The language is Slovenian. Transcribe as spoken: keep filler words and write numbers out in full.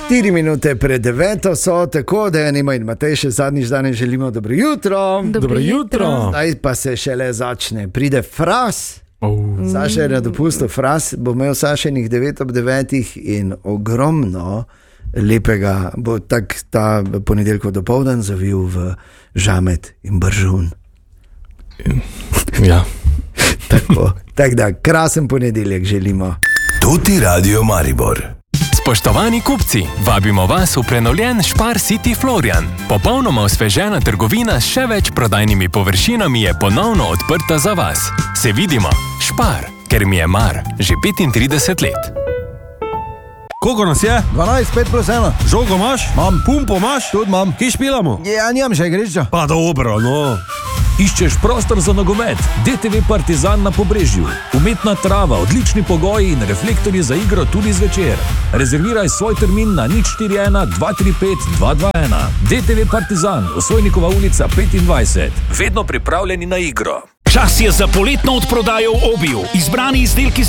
Štiri minute pred deveto so, tako da je Nima in Matej še zadnjič danes želimo dobro jutro. Dobro jutro. Zdaj pa se šele začne. Pride Fras. Oh. Saša je na dopustu. Fras bo imel Sašenih devet ob devetih in ogromno lepega bo tak ta ponedeljko dopoldan zavil v Žamet in Bržun. Ja. Tako, tak da, krasen ponedeljek želimo. Tuti Radio Maribor. Spoštovani kupci, vabimo vas v prenovljen Spar City Florian. Popolnoma osvežena trgovina s še več prodajnimi površinami je ponovno odprta za vas. Se vidimo, Spar, ker mi je mar, že petintrideset let. Koliko nas je? dvanajst, pet plus ena. Žogo imaš? Mam. Pumpo imaš? Tudi mam. Kje špilamo? Ja, nimam še igrišča. Pa dobro, no. Iščeš prostor za nogomet? D T V Partizan na Pobrežju. Umetna trava, odlični pogoji in reflektorji za igro tudi zvečer. Rezerviraj svoj termin na nič štiri ena dva tri pet dva dva ena. D T V Partizan, Osojnikova ulica petindvajset. Vedno pripravljeni na igro. Čas je za poletno odprodajo v Obiju. Izbrani izdelki z